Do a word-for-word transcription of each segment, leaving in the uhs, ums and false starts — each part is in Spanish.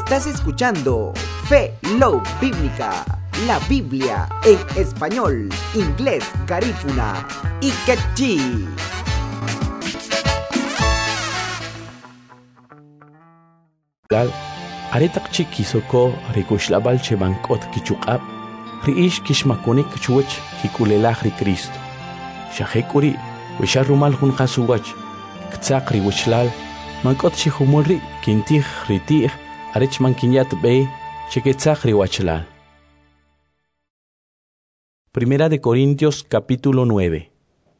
Estás escuchando Fe Love Bíblica, la Biblia en español, inglés, garífuna y quechí. Aretak chiki soko rekushlabal chebankot kichukab riish kishmakunik chuwach kikulelaj ri Cristo. Shahekuri wisharumal hun khasuwach ktsak ri wishlal mankot chihumulri kintih ritih arech mankinyat be cheketsak ri wachlal. Primera de Corintios capítulo nueve.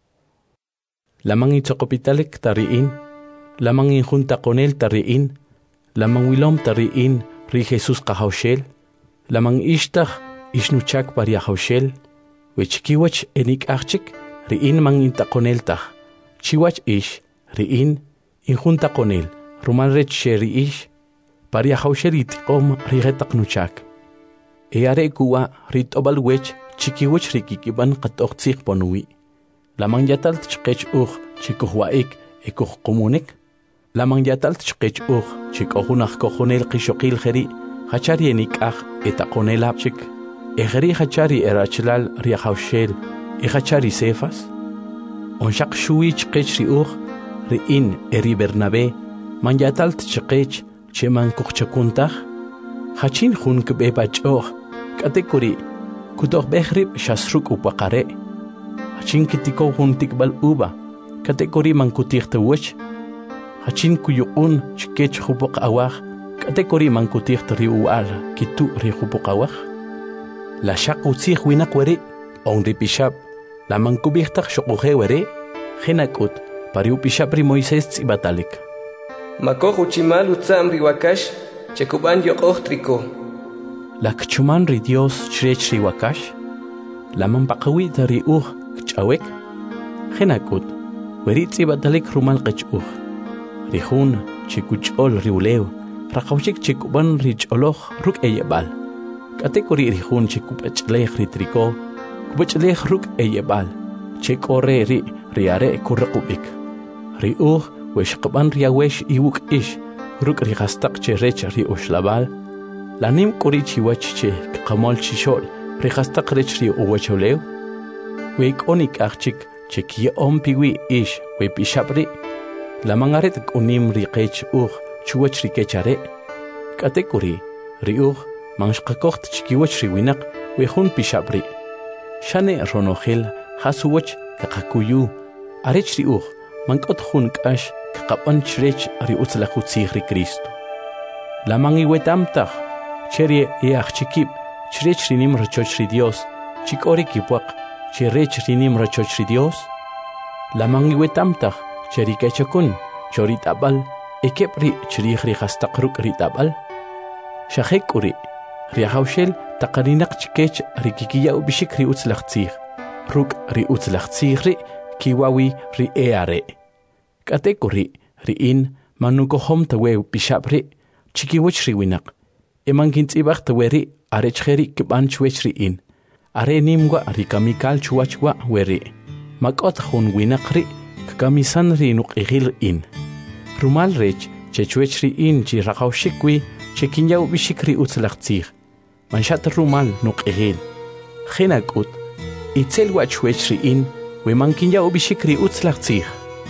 Lamang itzokopitalik tariin, lamang injunta con él tariin, lamang wilom tariin ri Jesus kahaushel, lamang ishtach ishnuchak paria haushel, wechkiwach enik achik riin mang intakonel tach, chiwach ish riin injunta con él, rumal rech sheri ish, paria haushel itikom rigetak nuchak. Eare kuwa rit obal wech chikiwach rikikiban katoktsik ponui, lamang yatal tchkech uch chikuhwaik ekuh komunik, lamang yatal tchkech uch chikohunach kohonel kishokil geri, hachari enikach etakonel apchik, egeri hachari erachlal riahaushel, ehachari sefas, onshak shui chkech ri uch, riin eri Bernabe, man yatal tchkech cheman kuchchakuntach, hachin hun kbebach och, katekuri, kutoh behrib shasruk upakare, hachin kitiko hun tikbal uba, katekuri man kutih tewach, hachin kuyuun chkech hupok awach, katekuri man kutih riual, kitu ri hupok awach. La shak utsih winak wari, on ripishab, la man kubihtak shokuhe wari, henakut, pariu pishab ri Moises tsibatalik. Makoh uchimal utsam riwakash, chekuban yokoh triko. La kchuman ri Dios chrech ri wakash, la man pakawi dari uh kchawek, henakut, weri tsibatalik rumal kech uh. Rihun chikuchol riuleu, rakawchik chikuban richoloch ruk eyebal. Katekori rihun chikupachlech ritriko, kupachlech ruk eyebal, chekore ri riare kurakubik. Ri uh weshkaban riawesh iwuk ish, ruk rihastak cherech ri ushlabal, lanim kori chiwach che kamol chishol, rihastak rech ri uwacholeu. Wek onik achik chekia ompiwi ish, we pishabri. La mangaret unim riqech uch chuwach rikechare, katekuri riuch manshkakocht chikiwach riwinak wehun pishabri. Shane ronohel hasuwach kakakuyu, arech riuch mankot hun kash kakapan chrech riutzlachutzih ri Cristo. La mangiwetamtach cherie each chikip chrech rinim rachoch ri Dios, chikori kipwak cherech rinim rachoch ri Dios. La mangiwetamtach cherikechakun, choritabal, ekepri chirihri hastakruk ritabal. Shahekuri, riahaushel, takarinak chikech rikikiya ubishik ri utzlachtzih, ruk ri utzlachtzihri, kiwawi ri eare. Katekuri, riin, manukohom tawe pishabri, chikiwich riwinak, emankintzibach taweri, arechheri kibanchwech riin, are nimwa rikamikal chuachwa weri, makot hun winakri, kamisan ri nuqihil in. Rumal rech, chechuech ri in chi rakaushikwi, chekinyau bishikri utzlachtzih. Manshat rumal nuqihil. Chenakut, itzel wachuech ri in, we mankinyau bishikri utzlachtzih.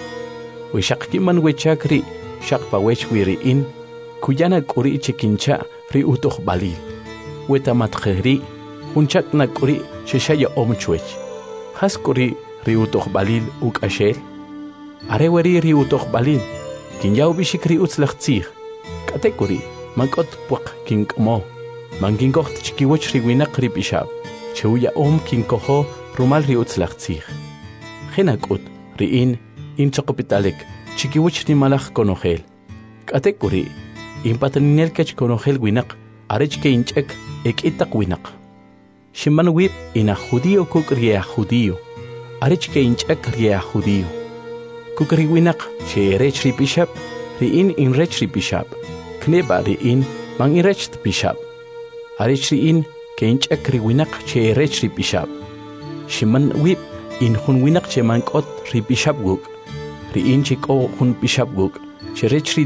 We shakkiman wechakri, shakpawech wi ri in, kuyana kuri chekincha ri utoh balil. We tamatkheri, hunchak na kuri cheshaya omchuech. Has kuri ri utoh balil uk ashel. Are weri ri utoh balil, kin yau bishik ri utzlachtzih, katekuri, mankot puak kin kmo, mankin kocht chikiwach ri winak ri bishab, chewya om kin koho rumal ri utzlachtzih. Henakut, ri in, in chokopitalik, chikiwach ni malach konohel, katekuri, in pataninel kech konohel winak, arech ke inchek ek itak winak. Shiman wip ina judío kuk ria judío, arech ke inchek ria judío. Kukriwinak che rech ri bishab, riin in rech ri bishab, kneba riin mang in rech bishab. Arech riin ke inchek riwinak che rech ri bishab. Shiman wip in hun winak che mankot ri bishab guk, riin chiko hun bishab guk, che rech ri